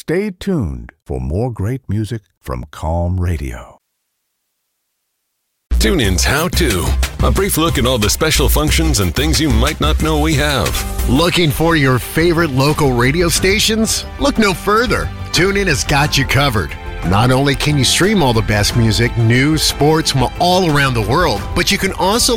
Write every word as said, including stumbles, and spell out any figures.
Stay tuned for more great music from Calm Radio. TuneIn's How To. A brief look at all the special functions and things you might not know we have. Looking for your favorite local radio stations? Look no further. TuneIn has got you covered. Not only can you stream all the best music, news, sports from all around the world, but you can also